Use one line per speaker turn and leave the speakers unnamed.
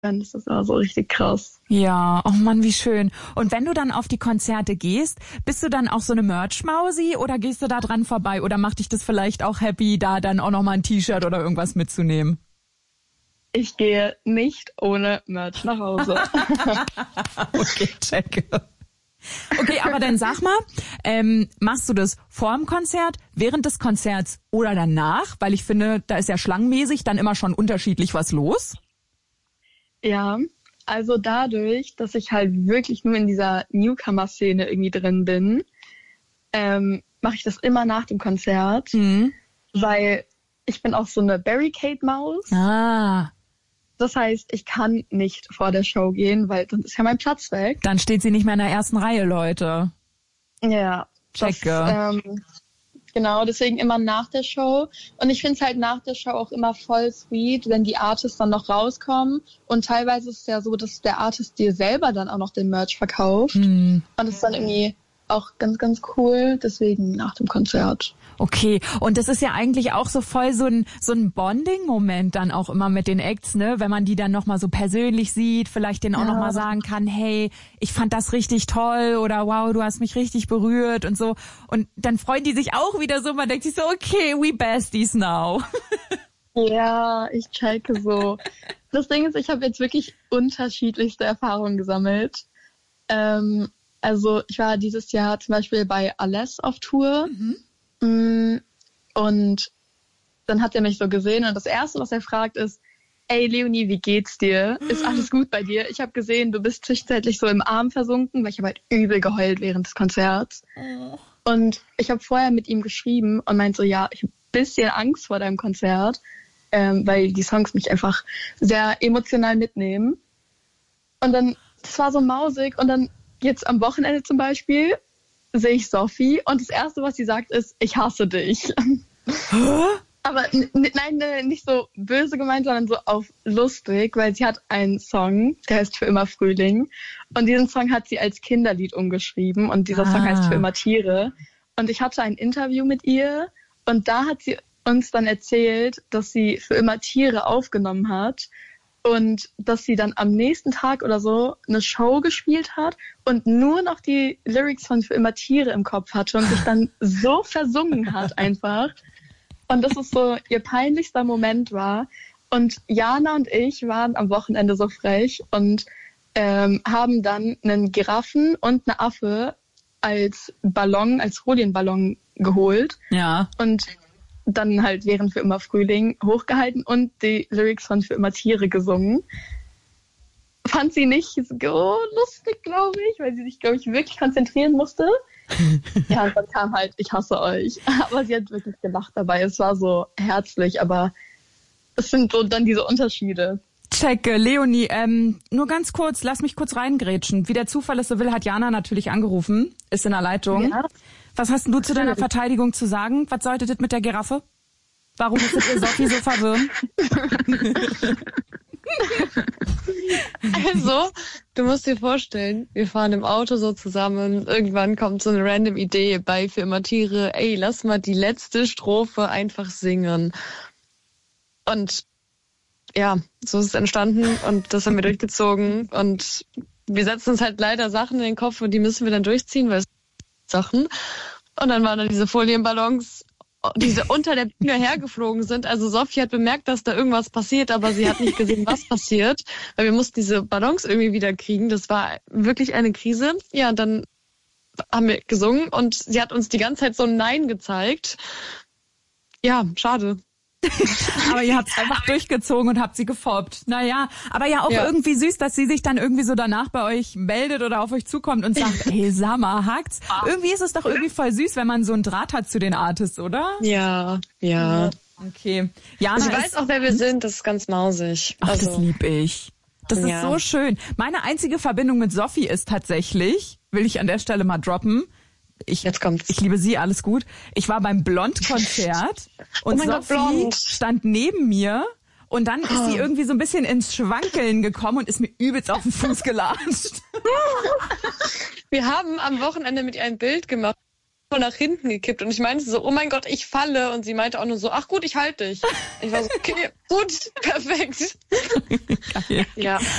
dann ist das immer so richtig krass.
Ja, oh Mann, wie schön. Und wenn du dann auf die Konzerte gehst, bist du dann auch so eine Merch-Mausi oder gehst du da dran vorbei oder macht dich das vielleicht auch happy, da dann auch nochmal ein T-Shirt oder irgendwas mitzunehmen?
Ich gehe nicht ohne Merch nach Hause.
Okay, check. Okay, aber dann sag mal, machst du das vor dem Konzert, während des Konzerts oder danach? Weil ich finde, da ist ja schlangenmäßig dann immer schon unterschiedlich was los.
Ja, also dadurch, dass ich halt wirklich nur in dieser Newcomer-Szene irgendwie drin bin, mache ich das immer nach dem Konzert, weil ich bin auch so eine Barricade-Maus.
Ah.
Das heißt, ich kann nicht vor der Show gehen, weil dann ist ja mein Platz weg.
Dann steht sie nicht mehr in der ersten Reihe, Leute.
Ja,
checke.
Genau, deswegen immer nach der Show. Und ich finde es halt nach der Show auch immer voll sweet, wenn die Artists dann noch rauskommen. Und teilweise ist es ja so, dass der Artist dir selber dann auch noch den Merch verkauft. Und das ist dann irgendwie auch ganz, ganz cool. Deswegen nach dem Konzert.
Okay, und das ist ja eigentlich auch so voll so ein Bonding-Moment dann auch immer mit den Acts, ne? Wenn man die dann nochmal so persönlich sieht, vielleicht denen auch nochmal sagen kann, hey, ich fand das richtig toll oder wow, du hast mich richtig berührt und so. Und dann freuen die sich auch wieder so, man denkt sich so, okay, we besties now.
Ja, ich checke so. Das Ding ist, ich habe jetzt wirklich unterschiedlichste Erfahrungen gesammelt. Also ich war dieses Jahr zum Beispiel bei Aless auf Tour. Und dann hat er mich so gesehen und das Erste, was er fragt, ist, ey Leonie, wie geht's dir? Ist alles gut bei dir? Ich habe gesehen, du bist zwischenzeitlich so im Arm versunken, weil ich habe halt übel geheult während des Konzerts. Und ich habe vorher mit ihm geschrieben und meinte so, ja, ich habe ein bisschen Angst vor deinem Konzert, weil die Songs mich einfach sehr emotional mitnehmen. Und dann, das war so mausig und dann jetzt am Wochenende zum Beispiel sehe ich Sophie und das Erste, was sie sagt, ist, ich hasse dich. Aber nein, nicht so böse gemeint, sondern so auf lustig, weil sie hat einen Song, der heißt Für immer Frühling. Und diesen Song hat sie als Kinderlied umgeschrieben und dieser Song heißt Für immer Tiere. Und ich hatte ein Interview mit ihr und da hat sie uns dann erzählt, dass sie Für immer Tiere aufgenommen hat. Und dass sie dann am nächsten Tag oder so eine Show gespielt hat und nur noch die Lyrics von Für immer Tiere im Kopf hatte und sich dann so versungen hat einfach. Und das ist so ihr peinlichster Moment war. Und Jana und ich waren am Wochenende so frech und haben dann einen Giraffen und eine Affe als Ballon, als Folienballon geholt.
Ja.
Und dann halt während Für immer Frühling hochgehalten und die Lyrics von Für immer Tiere gesungen. Fand sie nicht so lustig, glaube ich, weil sie sich, glaube ich, wirklich konzentrieren musste. Ja, und dann kam halt, ich hasse euch. Aber sie hat wirklich gelacht dabei. Es war so herzlich, aber es sind so dann diese Unterschiede.
Checke, Leonie, nur ganz kurz, lass mich kurz reingrätschen. Wie der Zufall es so will, hat Jana natürlich angerufen, ist in der Leitung. Ja. Was hast denn du zu deiner Verteidigung zu sagen? Was sollte das mit der Giraffe? Warum ist ihr Sophie so verwirrend?
Also, du musst dir vorstellen, wir fahren im Auto so zusammen, irgendwann kommt so eine random Idee bei Für immer Tiere, ey, lass mal die letzte Strophe einfach singen. Und ja, so ist es entstanden und das haben wir durchgezogen und wir setzen uns halt leider Sachen in den Kopf und die müssen wir dann durchziehen, weil es Sachen. Und dann waren da diese Folienballons, die unter der Bühne hergeflogen sind. Also Sophie hat bemerkt, dass da irgendwas passiert, aber sie hat nicht gesehen, was passiert, weil wir mussten diese Ballons irgendwie wieder kriegen. Das war wirklich eine Krise. Ja, und dann haben wir gesungen und sie hat uns die ganze Zeit so ein Nein gezeigt. Ja, schade.
Aber ihr habt es einfach durchgezogen und habt sie gefoppt. Naja, aber ja auch irgendwie süß, dass sie sich dann irgendwie so danach bei euch meldet oder auf euch zukommt und sagt, ey, sag mal, hakt's? Irgendwie ist es doch irgendwie voll süß, wenn man so einen Draht hat zu den Artists, oder?
Ja.
Okay. Jana,
ich weiß auch, wer wir sind, das ist ganz mausig.
Ach, das lieb ich. Das ist so schön. Meine einzige Verbindung mit Sophie ist tatsächlich, will ich an der Stelle mal droppen,
Jetzt kommt's.
Ich liebe sie, alles gut. Ich war beim Blond-Konzert und Sophie stand neben mir und dann ist sie irgendwie so ein bisschen ins Schwankeln gekommen und ist mir übelst auf den Fuß gelatscht.
Wir haben am Wochenende mit ihr ein Bild gemacht. nach hinten gekippt und ich meinte so, oh mein Gott, ich falle und sie meinte auch nur so, ach gut, ich halte dich. Ich war so, okay, gut, perfekt.
Geil.
Ja.